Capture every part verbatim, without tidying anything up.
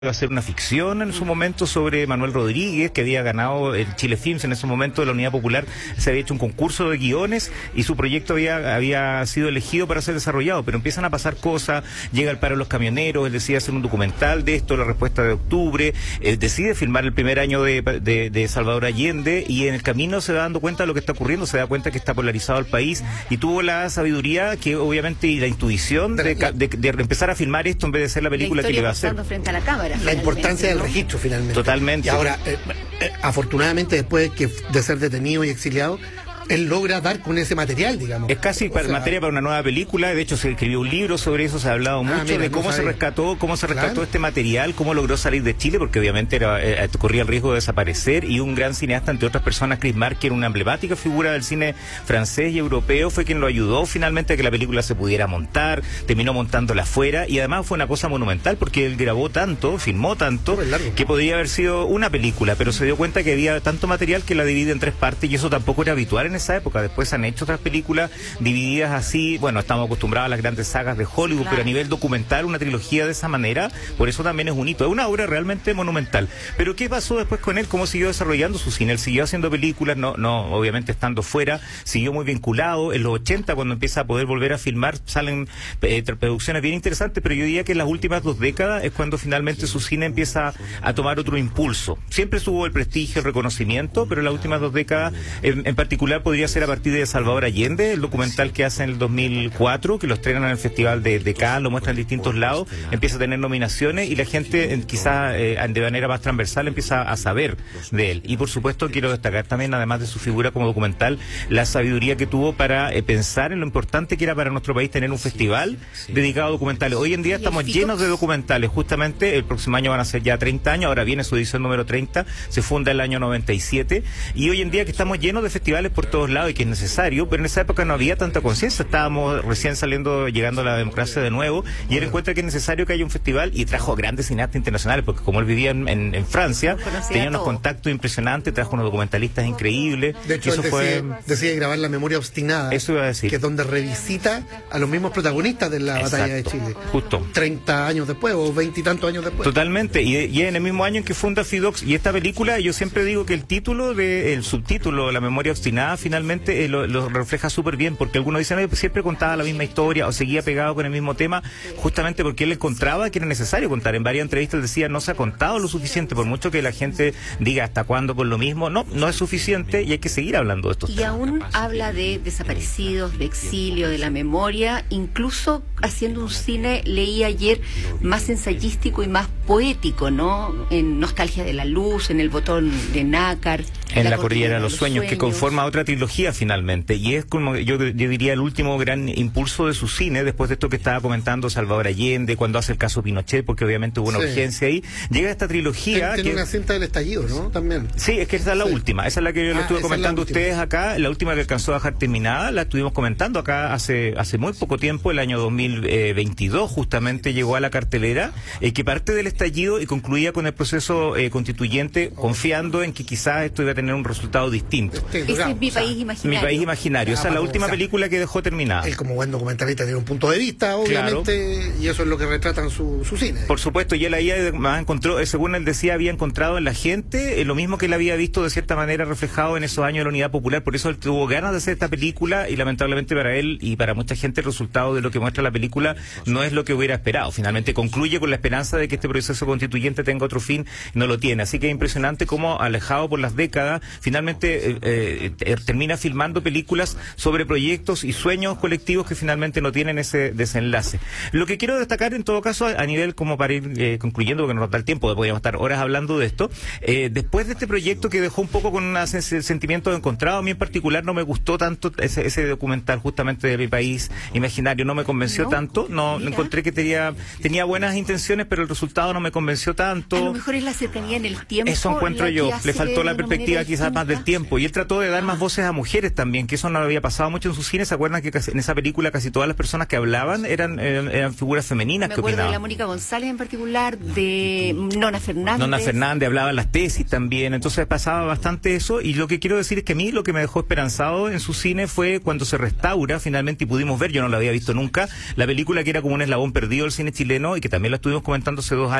iba a hacer una ficción en su momento sobre Manuel Rodríguez, que había ganado el Chile Films en ese momento de la Unidad Popular. Se había hecho un concurso de guiones y su proyecto había, había sido elegido para ser desarrollado, pero empiezan a pasar cosas, llega el paro de los camioneros, él decide hacer un documental de esto, La Respuesta de Octubre, eh, decide filmar el primer año de, de, de Salvador Allende, y en el camino se va dando cuenta de lo que está ocurriendo, se da cuenta que está polarizado el país, y tuvo la sabiduría que obviamente y la intuición de, de, de, de empezar a filmar esto en vez de ser la película que le va a hacer. Frente a la cámara. La importancia del registro, finalmente. Totalmente. Y ahora, eh, eh, afortunadamente, después de, que, de ser detenido y exiliado, él logra dar con ese material, digamos. Es casi para, sea, materia para una nueva película. De hecho, se escribió un libro sobre eso, se ha hablado mucho ah, mira, de cómo no se rescató, cómo se rescató claro. este material, cómo logró salir de Chile, porque obviamente era, eh, corría el riesgo de desaparecer, y un gran cineasta, entre otras personas, Chris Marker, que era una emblemática figura del cine francés y europeo, fue quien lo ayudó finalmente a que la película se pudiera montar, terminó montándola afuera, y además fue una cosa monumental, porque él grabó tanto, filmó tanto, que podría haber sido una película, pero se dio cuenta que había tanto material que la divide en tres partes, y eso tampoco era habitual en esa época. Después se han hecho otras películas divididas así, bueno, estamos acostumbrados a las grandes sagas de Hollywood, claro. pero a nivel documental una trilogía de esa manera, por eso también es un hito, es una obra realmente monumental. Pero ¿qué pasó después con él? ¿Cómo siguió desarrollando su cine? Él siguió haciendo películas, no, no, obviamente estando fuera, siguió muy vinculado. En los ochenta, cuando empieza a poder volver a filmar, salen eh, producciones bien interesantes, pero yo diría que en las últimas dos décadas es cuando finalmente su cine empieza a tomar otro impulso. Siempre tuvo el prestigio, el reconocimiento, pero en las últimas dos décadas, en, en particular podría ser a partir de Salvador Allende, el documental que hace en el dos mil cuatro, que lo estrenan en el Festival de, de Cannes, lo muestran en distintos lados, empieza a tener nominaciones y la gente eh, quizás eh, de manera más transversal empieza a saber de él. Y por supuesto quiero destacar también, además de su figura como documental, la sabiduría que tuvo para eh, pensar en lo importante que era para nuestro país tener un festival dedicado a documentales. Hoy en día estamos llenos de documentales, justamente el próximo año van a ser ya treinta años, ahora viene su edición número treinta, se funda el año noventa y siete, y hoy en día que estamos llenos de festivales por todos lados y que es necesario, pero en esa época no había tanta conciencia, estábamos recién saliendo, llegando a la democracia de nuevo, y él encuentra que es necesario que haya un festival, y trajo grandes cineastas internacionales, porque como él vivía en, en, en Francia, tenía unos contactos impresionantes, trajo unos documentalistas increíbles. De hecho, eso él decide, fue... decide grabar La Memoria Obstinada, eso iba a decir, que es donde revisita a los mismos protagonistas de la Exacto. batalla de Chile. Justo. treinta años después, o veintitantos años después. Totalmente, y, y en el mismo año en que funda Fidox, y esta película, yo siempre digo que el título, de, el subtítulo, La Memoria Obstinada, finalmente eh, lo, lo refleja súper bien, porque algunos dicen, oye, pues siempre contaba la misma historia o seguía pegado con el mismo tema, justamente porque él encontraba que era necesario contar. En varias entrevistas decía, no se ha contado lo suficiente, por mucho que la gente diga hasta cuándo con lo mismo, no, no es suficiente y hay que seguir hablando de estos y temas. aún habla de desaparecidos, de exilio, de la memoria, incluso haciendo un cine, leí ayer, más ensayístico y más poético, ¿no? En Nostalgia de la Luz, en El Botón de Nácar, en La, la Cordillera de los Sueños, sueños, que conforma otra trilogía finalmente, y es como yo, yo diría el último gran impulso de su cine, después de esto que estaba comentando Salvador Allende, cuando hace el caso Pinochet, porque obviamente hubo una sí. urgencia ahí, llega esta trilogía. Tiene que... una cinta del estallido, ¿no? También. Sí, es que esa es la sí. última, esa es la que yo ah, le estuve comentando a ustedes acá, la última que alcanzó a dejar terminada, la estuvimos comentando acá hace hace muy poco tiempo, el año dos mil veintidós justamente llegó a la cartelera, eh, que parte del estallido y concluía con el proceso eh, constituyente, confiando en que quizás esto iba a tener un resultado distinto. Ese es Mi País Imaginario. Mi País Imaginario, esa es la última película que dejó terminada. Él como buen documentalista tiene un punto de vista, obviamente, claro. y eso es lo que retrata en su, su cine. Por supuesto, y él ahí además encontró, según él decía, había encontrado en la gente eh, lo mismo que él había visto de cierta manera reflejado en esos años de la Unidad Popular, por eso él tuvo ganas de hacer esta película, y lamentablemente para él y para mucha gente el resultado de lo que muestra la película no es lo que hubiera esperado. Finalmente concluye con la esperanza de que este proceso constituyente tenga otro fin, no lo tiene. Así que es impresionante cómo, alejado por las décadas, finalmente eh, eh, termina filmando películas sobre proyectos y sueños colectivos que finalmente no tienen ese desenlace. Lo que quiero destacar en todo caso, a nivel como para ir eh, concluyendo, porque no nos da el tiempo, podríamos estar horas hablando de esto, eh, después de este proyecto que dejó un poco con un sentimiento encontrado, a mí en particular no me gustó tanto ese, ese documental justamente de Mi País Imaginario, no me convenció no, tanto, no mira. encontré que tenía, tenía buenas intenciones, pero el resultado no me convenció tanto. A lo mejor es la cercanía en el tiempo. Eso encuentro yo, le faltó la perspectiva quizás más del tiempo, y él trató de dar más voces a mujeres también, que eso no había pasado mucho en su cine. ¿Se acuerdan que en esa película casi todas las personas que hablaban eran, eran, eran figuras femeninas me que opinaban? Me acuerdo de la Mónica González en particular, de Nona Fernández. Nona Fernández hablaba las tesis también, entonces pasaba bastante eso, y lo que quiero decir es que a mí lo que me dejó esperanzado en su cine fue cuando se restaura finalmente y pudimos ver, yo no la había visto nunca, la película que era como un eslabón perdido del cine chileno y que también la estuvimos comentando hace dos años,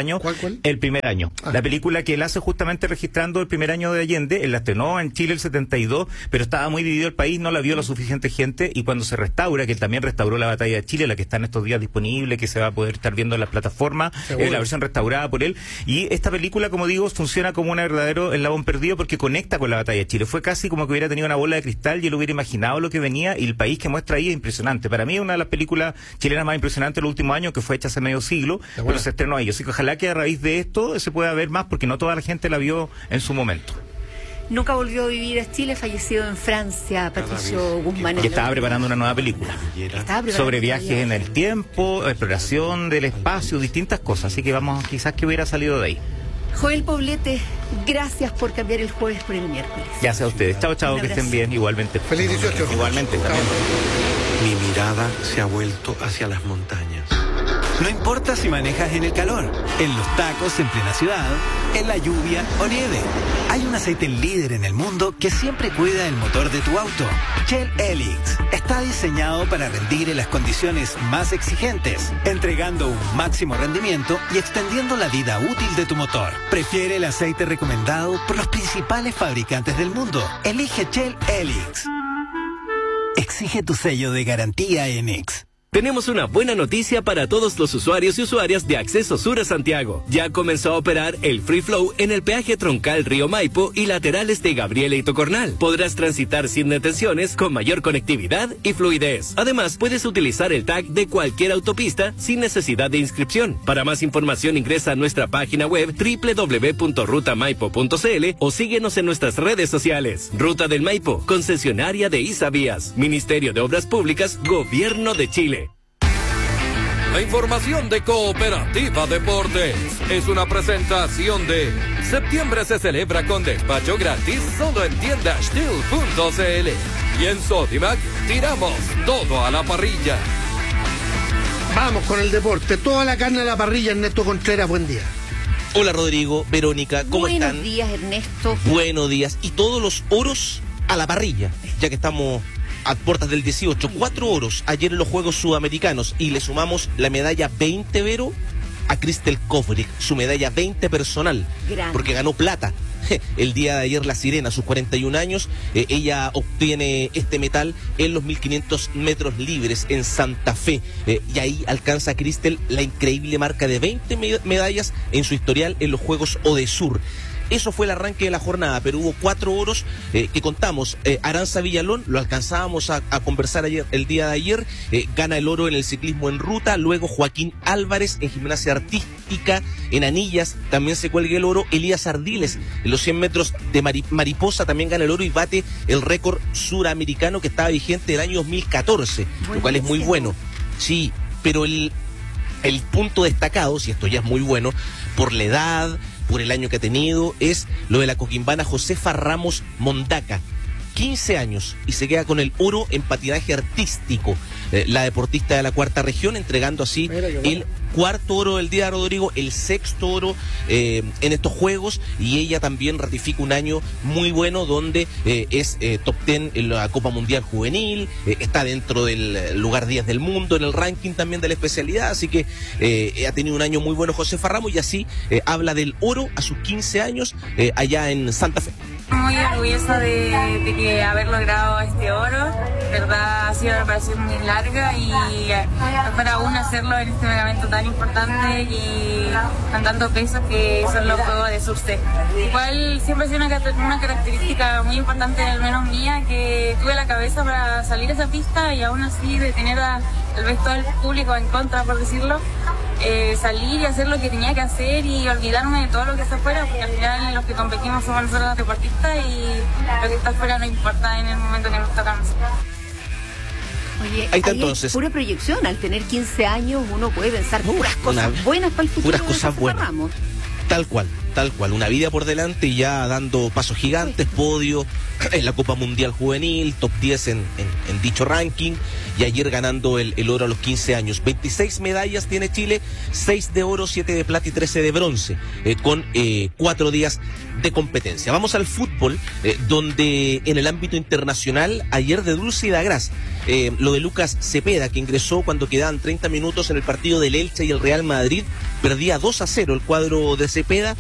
años. ¿Cuál, cuál? El primer año. Ah. La película que él hace justamente registrando el primer año de Allende, él la estrenó en Chile el setenta y dos, pero estaba muy dividido el país, no la vio la suficiente gente, y cuando se restaura, que él también restauró la batalla de Chile, la que está en estos días disponible, que se va a poder estar viendo en las plataformas, eh, la versión restaurada por él, y esta película, como digo, funciona como un verdadero eslabón perdido porque conecta con la batalla de Chile. Fue casi como que hubiera tenido una bola de cristal y él hubiera imaginado lo que venía, y el país que muestra ahí es impresionante. Para mí es una de las películas chilenas más impresionantes de los últimos años, que fue hecha hace medio siglo, bueno. pero se estrenó ahí. Así que ojalá que a raíz de esto se pueda ver más, porque no toda la gente la vio en su momento. Nunca volvió a vivir a Chile, fallecido en Francia, Patricio Guzmán. Y estaba preparando una nueva película sobre viajes en el tiempo, exploración del espacio, distintas cosas. Así que vamos, quizás que hubiera salido de ahí. Joel Poblete, gracias por cambiar el jueves por el miércoles. Gracias a ustedes. Chao, chao, que estén bien. Igualmente. Feliz dieciocho. Igualmente. También. Mi mirada se ha vuelto hacia las montañas. No importa si manejas en el calor, en los tacos en plena ciudad, en la lluvia o nieve. Hay un aceite líder en el mundo que siempre cuida el motor de tu auto. Shell Helix está diseñado para rendir en las condiciones más exigentes, entregando un máximo rendimiento y extendiendo la vida útil de tu motor. Prefiere el aceite recomendado por los principales fabricantes del mundo. Elige Shell Helix. Exige tu sello de garantía en X. Tenemos una buena noticia para todos los usuarios y usuarias de Acceso Sur a Santiago. Ya comenzó a operar el Free Flow en el peaje troncal Río Maipo y laterales de Gabriela y Tocornal. Podrás transitar sin detenciones, con mayor conectividad y fluidez. Además, puedes utilizar el tag de cualquier autopista sin necesidad de inscripción. Para más información ingresa a nuestra página web doble u doble u doble u punto ruta maipo punto c l o síguenos en nuestras redes sociales. Ruta del Maipo, concesionaria de Isavías, Ministerio de Obras Públicas, Gobierno de Chile. La información de Cooperativa Deportes es una presentación de septiembre se celebra con despacho gratis solo en tienda steel punto c l y en Sodimac tiramos todo a la parrilla. Vamos con el deporte, toda la carne a la parrilla. Ernesto Contreras, buen día. Hola Rodrigo, Verónica, ¿cómo Buenos están? Buenos días, Ernesto. Buenos días, y todos los oros a la parrilla, ya que estamos a puertas del dieciocho, cuatro oros ayer en los Juegos Sudamericanos, y le sumamos la medalla veinte, Vero, a Cristel Kovrig, su medalla veinte personal, Grande. Porque ganó plata. El día de ayer la Sirena, a sus cuarenta y un años, eh, ella obtiene este metal en los mil quinientos metros libres en Santa Fe, eh, y ahí alcanza Cristel la increíble marca de veinte medallas en su historial en los Juegos Odesur. Eso fue el arranque de la jornada, pero hubo cuatro oros eh, que contamos. Eh, Aranza Villalón, lo alcanzábamos a, a conversar ayer, el día de ayer, eh, gana el oro en el ciclismo en ruta. Luego Joaquín Álvarez en gimnasia artística, en anillas, también se cuelga el oro. Elías Ardiles en los cien metros de mari, mariposa también gana el oro y bate el récord suramericano que estaba vigente el año dos mil catorce, Buenísimo. Lo cual es muy bueno. Sí, pero el, el punto destacado, si esto ya es muy bueno, por la edad, por el año que ha tenido, es lo de la coquimbana Josefa Ramos Mondaca, quince años, y se queda con el oro en patinaje artístico, eh, la deportista de la cuarta región, entregando así el cuarto oro del día, Rodrigo, el sexto oro eh, en estos Juegos, y ella también ratifica un año muy bueno donde eh, es eh, top diez en la Copa Mundial Juvenil, eh, está dentro del lugar diez del mundo en el ranking también de la especialidad, así que eh, ha tenido un año muy bueno Josefa Ramos, y así eh, habla del oro a sus quince años eh, allá en Santa Fe. Muy orgullosa de, de que haber logrado este oro, verdad ha sido una preparación muy larga, y para aún hacerlo en este evento tan importante y con tanto peso que son los Juegos de Surse. Igual siempre ha sido una, una característica muy importante, al menos mía, que tuve la cabeza para salir a esa pista y aún así de tener a, tal vez todo el público en contra, por decirlo, eh, salir y hacer lo que tenía que hacer y olvidarme de todo lo que está afuera, porque al final los que competimos somos nosotros los deportistas y lo que está afuera no importa en el momento que nos toca a nosotros. Oye, ahí está, ahí entonces. Pura proyección, al tener quince años uno puede pensar puras cosas Una, buenas para el futuro. Puras cosas buenas. Tal cual. tal cual, una vida por delante y ya dando pasos gigantes, podio en la Copa Mundial Juvenil, top diez en, en, en dicho ranking, y ayer ganando el, el oro a los quince años. veintiséis medallas tiene Chile, seis de oro, siete de plata y trece de bronce, eh, con eh, cuatro días de competencia. Vamos al fútbol, eh, donde en el ámbito internacional, ayer de dulce y de agraz, eh, lo de Lucas Cepeda, que ingresó cuando quedaban treinta minutos en el partido del Elche y el Real Madrid, perdía dos a cero el cuadro de Cepeda,